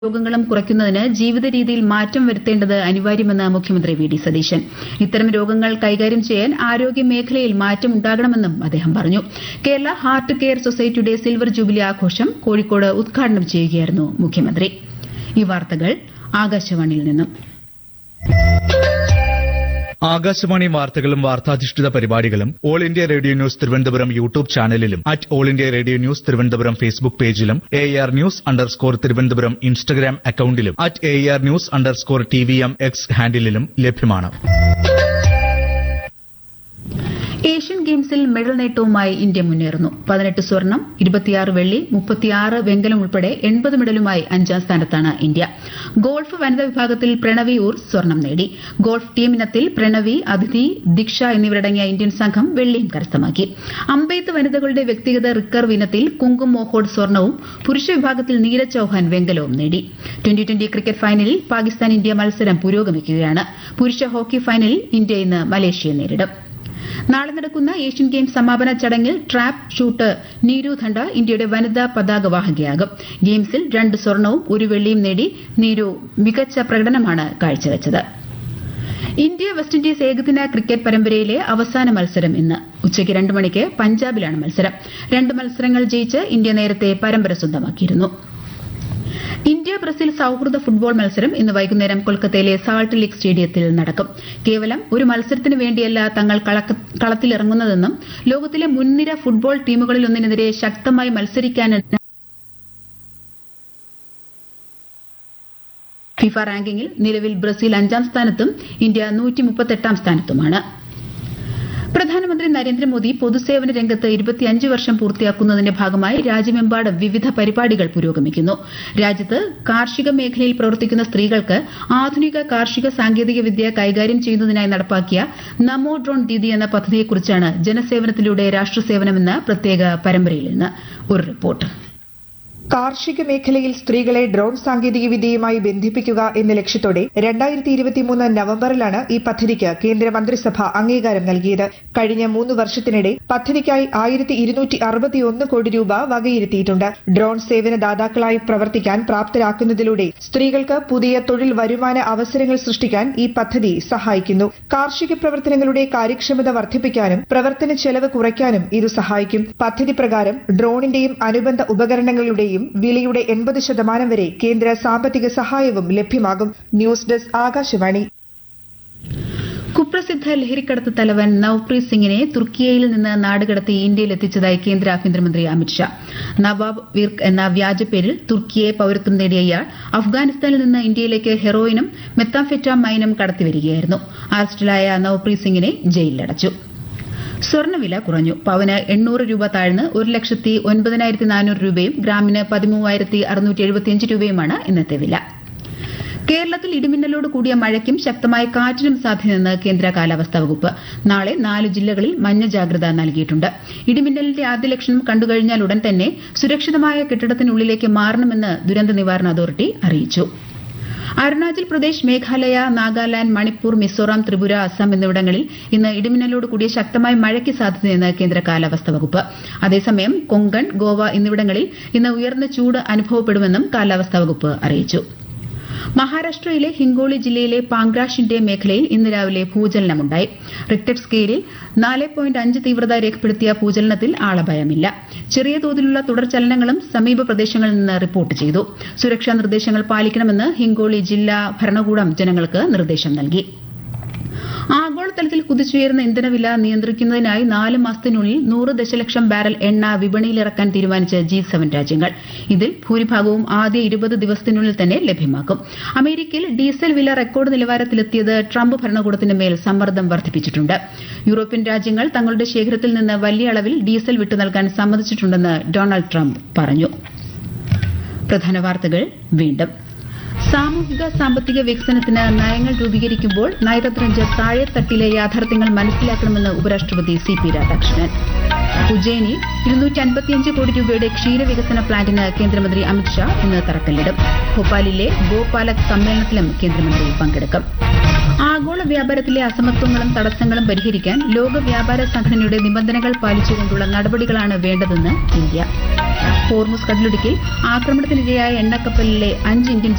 രോഗങ്ങളും കുറയ്ക്കുന്നതിന് ജീവിത രീതിയിൽ മാറ്റം വരുത്തേണ്ടത് അനിവാര്യമെന്ന് മുഖ്യമന്ത്രി വി ഡി സതീശൻ. ഇത്തരം രോഗങ്ങൾ കൈകാര്യം ചെയ്യാൻ ആരോഗ്യ മേഖലയിൽ മാറ്റമുണ്ടാകണമെന്നും അദ്ദേഹം പറഞ്ഞു. കേരള ഹാർട്ട് കെയർ സൊസൈറ്റിയുടെ സിൽവർ ജൂബിലി ആഘോഷം കോഴിക്കോട് ഉദ്ഘാടനം ചെയ്യുകയായിരുന്നു മുഖ്യമന്ത്രി. ഈ വാർത്തകൾ ആകാശവാണിയിൽ നിന്നും. ആകാശവാണി വാർത്തകളും വാർത്താധിഷ്ഠിത പരിപാടികളും all India radio news Thiruvananthapuram YouTube ചാനലിലും all India radio news Thiruvananthapuram Facebook പേജിലും AR News_ തിരുവനന്തപുരം ഇൻസ്റ്റഗ്രാം അക്കൌണ്ടിലും AR News_TVM X ഹാൻഡിലും ലഭ്യമാണ്. ഏഷ്യൻ ഗെയിംസിൽ മെഡൽ നേട്ടവുമായി ഇന്ത്യ മുന്നേറുന്നു. 18 സ്വർണം, 26 വെള്ളി, 36 വെങ്കലം ഉൾപ്പെടെ 80 മെഡലുമായി 5ാം സ്ഥാനത്താണ് ഇന്ത്യ. ഗോൾഫ് വനിതാ വിഭാഗത്തിൽ പ്രണവി ഊർ സ്വർണം നേടി. ഗോൾഫ് ടീം ഇനത്തിൽ പ്രണവി, അതിഥി, ദീക്ഷ എന്നിവരടങ്ങിയ ഇന്ത്യൻ സംഘം വെള്ളിയും കരസ്ഥമാക്കി. അമ്പെയ്ത്ത് വനിതകളുടെ വ്യക്തിഗത റിക്കർവ് ഇനത്തിൽ കുങ്കും മോഹോഡ് സ്വർണവും പുരുഷ വിഭാഗത്തിൽ നീരജ് ചൌഹാൻ വെങ്കലവും നേടി. 2020 ക്രിക്കറ്റ് ഫൈനലിൽ പാകിസ്ഥാൻ ഇന്ത്യ മത്സരം പുരോഗമിക്കുകയാണ്. പുരുഷ ഹോക്കി ഫൈനലിൽ ഇന്ത്യ ഇന്ന് മലേഷ്യയെ നേരിടും. നാളെ നടക്കുന്ന ഏഷ്യൻ ഗെയിംസ് സമാപന ചടങ്ങിൽ ട്രാപ്പ് ഷൂട്ടർ നീരു ധണ്ട ഇന്ത്യയുടെ വനിതാ പതാകവാഹകയാകും. ഗെയിംസിൽ 2 സ്വർണവും 1 വെള്ളിയും നേടി നീരു മികച്ച പ്രകടനമാണ് കാഴ്ചവെച്ചത്. ഇന്ത്യ വെസ്റ്റ് ഇൻഡീസ് ഏകദിന ക്രിക്കറ്റ് പരമ്പരയിലെ അവസാന മത്സരം ഇന്ന് ഉച്ചയ്ക്ക് 2 മണിക്ക് പഞ്ചാബിലാണ് മത്സരം. 2 മത്സരങ്ങൾ ജയിച്ച് ഇന്ത്യ നേരത്തെ പരമ്പര സ്വന്തമാക്കിയിരുന്നു. ഇന്ത്യ ബ്രസീൽ സൌഹൃദ ഫുട്ബോൾ മത്സരം ഇന്ന് വൈകുന്നേരം കൊൽക്കത്തയിലെ സാൾട്ട് ലേക്ക് സ്റ്റേഡിയത്തിൽ നടക്കും. കേവലം ഒരു മത്സരത്തിന് വേണ്ടിയല്ല തങ്ങൾ കളത്തിലിറങ്ങുന്നതെന്നും ലോകത്തിലെ മുൻനിര ഫുട്ബോൾ ടീമുകളിലൊന്നിനെതിരെ ശക്തമായി മത്സരിക്കാനാണ് ഫിഫ റാങ്കിങ്ങിൽ നിലവിൽ ബ്രസീൽ 5ാം സ്ഥാനത്തും ഇന്ത്യ 138ാം സ്ഥാനത്തുമാണ്. പ്രധാനമന്ത്രി നരേന്ദ്രമോദി പൊതുസേവന രംഗത്ത് 25 വർഷം പൂർത്തിയാക്കുന്നതിന്റെ ഭാഗമായി രാജ്യമെമ്പാടും വിവിധ പരിപാടികൾ പുരോഗമിക്കുന്നു. രാജ്യത്ത് കാർഷിക മേഖലയിൽ പ്രവർത്തിക്കുന്ന സ്ത്രീകൾക്ക് ആധുനിക കാർഷിക സാങ്കേതിക വിദ്യ കൈകാര്യം ചെയ്യുന്നതിനായി നടപ്പാക്കിയ നമോ ഡ്രോൺ ദീദി എന്ന പദ്ധതിയെക്കുറിച്ചാണ് ജനസേവനത്തിലൂടെ രാഷ്ട്രസേവനമെന്ന പ്രത്യേക പരമ്പരയിൽ നിന്ന് ഒരു റിപ്പോർട്ട്. കാർഷിക മേഖലയിൽ സ്ത്രീകളെ ഡ്രോൺ സാങ്കേതിക വിദ്യയുമായി ബന്ധിപ്പിക്കുക എന്ന ലക്ഷ്യത്തോടെ 2023 നവംബറിലാണ് ഈ പദ്ധതിക്ക് കേന്ദ്ര മന്ത്രിസഭ അംഗീകാരം നൽകിയത്. കഴിഞ്ഞ 3 വർഷത്തിനിടെ പദ്ധതിക്കായി 1261 കോടി രൂപ വകയിരുത്തിയിട്ടുണ്ട്. ഡ്രോൺ സേവനദാതാക്കളായി പ്രവർത്തിക്കാൻ പ്രാപ്തരാക്കുന്നതിലൂടെ സ്ത്രീകൾക്ക് പുതിയ തൊഴിൽ വരുമാന അവസരങ്ങൾ സൃഷ്ടിക്കാൻ ഈ പദ്ധതി സഹായിക്കുന്നു. കാർഷിക പ്രവർത്തനങ്ങളുടെ കാര്യക്ഷമത വർദ്ധിപ്പിക്കാനും പ്രവർത്തന ചെലവ് കുറയ്ക്കാനും ഇത് സഹായിക്കും. പദ്ധതി പ്രകാരം ഡ്രോണിന്റെയും അനുബന്ധ ഉപകരണങ്ങളുടെയും വിലയുടെ 80% വരെ കേന്ദ്ര സാമ്പത്തിക സഹായവും ലഭ്യമാകും. News desk Akashvani. കുപ്രസിദ്ധ ലഹരിക്കടത്ത് തലവൻ നവ്പ്രീത് സിംഗിനെ തുർക്കിയയിൽ നിന്ന് നാടുകടത്തി ഇന്ത്യയിലെത്തിച്ചതായി കേന്ദ്ര ആഭ്യന്തരമന്ത്രി അമിത്ഷാ. നവാബ് വിർക്ക് എന്ന വ്യാജപ്പേരിൽ തുർക്കിയെ പൌരത്വം നേടിയ ഇയാൾ അഫ്ഗാനിസ്ഥാനിൽ നിന്ന് ഇന്ത്യയിലേക്ക് ഹെറോയിനും മെത്താംഫെറ്റാമൈനും കടത്തിവരികയായിരുന്നു. അറസ്റ്റിലായ നവ്പ്രീത് സിംഗിനെ ജയിലിലടച്ചു. സ്വർണ്ണവില കുറഞ്ഞു. പവന് 800 രൂപ താഴ്ന്ന് 1,09,400 രൂപയും ഗ്രാമിന് 13,675 രൂപയുമാണ് ഇന്നത്തെ വില. കേരളത്തിൽ ഇടിമിന്നലോട് കൂടിയ മഴയ്ക്കും ശക്തമായ കാറ്റിനും സാധ്യതയെന്ന് കേന്ദ്ര കാലാവസ്ഥാ വകുപ്പ്. നാളെ 4 ജില്ലകളിൽ മഞ്ഞ ജാഗ്രത നൽകിയിട്ടുണ്ട്. ഇടിമിന്നലിന്റെ ആദ്യ ലക്ഷണം കണ്ടുകഴിഞ്ഞാൽ ഉടൻ തന്നെ സുരക്ഷിതമായ കെട്ടിടത്തിനുള്ളിലേക്ക് മാറണമെന്ന് ദുരന്ത നിവാരണ അതോറിറ്റി അറിയിച്ചു. അരുണാചൽ പ്രദേശ്, മേഘാലയ, നാഗാലാന്റ്, മണിപ്പൂർ, മിസോറാം, ത്രിപുര, അസം എന്നിവിടങ്ങളിൽ ഇന്ന് ഇടിമിന്നലോട് കൂടിയ ശക്തമായ മഴയ്ക്ക് സാധ്യതയെന്ന് കേന്ദ്ര കാലാവസ്ഥാ വകുപ്പ്. അതേസമയം കൊങ്കൺ, ഗോവ എന്നിവിടങ്ങളിൽ ഇന്ന് ഉയർന്ന ചൂട് അനുഭവപ്പെടുമെന്നും കാലാവസ്ഥാ വകുപ്പ് അറിയിച്ചു. മഹാരാഷ്ട്രയിലെ ഹിംഗോളി ജില്ലയിലെ പാങ്ഗ്രാഷിന്റെ മേഖലയിൽ ഇന്ന് രാവിലെ ഭൂചലനമുണ്ടായി. റിക്ടർ സ്കെയിലിൽ 4.5 തീവ്രത രേഖപ്പെടുത്തിയ ഭൂചലനത്തിൽ ആളപായമില്ല. ചെറിയ തോതിലുള്ള തുടർചലനങ്ങളും സമീപ പ്രദേശങ്ങളിൽ നിന്ന് റിപ്പോർട്ട് ചെയ്തു. സുരക്ഷാ നിർദ്ദേശങ്ങൾ പാലിക്കണമെന്ന് ഹിംഗോളി ജില്ലാ ഭരണകൂടം ജനങ്ങൾക്ക് നിർദ്ദേശം നൽകി. ആഗോളതലത്തിൽ കുതിച്ചുയരുന്ന ഇന്ധനവില നിയന്ത്രിക്കുന്നതിനായി 4 മാസത്തിനുള്ളിൽ 100 ദശലക്ഷം ബാരൽ എണ്ണ വിപണിയിലിറക്കാൻ തീരുമാനിച്ച G7 രാജ്യങ്ങൾ. ഇതിൽ ഭൂരിഭാഗവും ആദ്യ 20 ദിവസത്തിനുള്ളിൽ തന്നെ ലഭ്യമാക്കും. അമേരിക്കയിൽ ഡീസൽ വില റെക്കോർഡ് നിലവാരത്തിലെത്തിയത് ട്രംപ് ഭരണകൂടത്തിന് മേൽ സമ്മർദ്ദം വർദ്ധിപ്പിച്ചിട്ടുണ്ട്. യൂറോപ്യൻ രാജ്യങ്ങൾ തങ്ങളുടെ ശേഖരത്തിൽ നിന്ന് വലിയ അളവിൽ ഡീസൽ വിട്ടു നൽകാൻ സമ്മതിച്ചിട്ടുണ്ടെന്ന് ഡൊണാൾഡ് ട്രംപ് പറഞ്ഞു. പ്രധാന വാർത്തകൾ വീണ്ടും. സാമൂഹിക സാമ്പത്തിക വികസനത്തിന് നയങ്ങൾ രൂപീകരിക്കുമ്പോൾ നയതന്ത്രജ്ഞർ താഴെത്തട്ടിലെ യാഥാർത്ഥ്യങ്ങൾ മനസ്സിലാക്കണമെന്ന് ഉപരാഷ്ട്രപതി CP രാധാകൃഷ്ണൻ. ഉജ്ജയിനിൽ 255 കോടി രൂപയുടെ ക്ഷീരവികസന പ്ലാന്റിന് കേന്ദ്രമന്ത്രി അമിത്ഷാ ഇന്ന് തറക്കല്ലിടും. ഭോപ്പാലിലെ ഗോപാലക് സമ്മേളനത്തിലും കേന്ദ്രമന്ത്രി പങ്കെടുക്കും. ആഗോള വ്യാപാരത്തിലെ അസമത്വങ്ങളും തടസ്സങ്ങളും പരിഹരിക്കാൻ ലോക വ്യാപാര സംഘടനയുടെ നിബന്ധനകൾ പാലിച്ചുകൊണ്ടുള്ള നടപടികളാണ് വേണ്ടതെന്ന് ഇന്ത്യ. ഹോർമുസ് കടലിടുക്കിൽ ആക്രമണത്തിനിരയായ എണ്ണക്കപ്പലിലെ 5 ഇന്ത്യൻ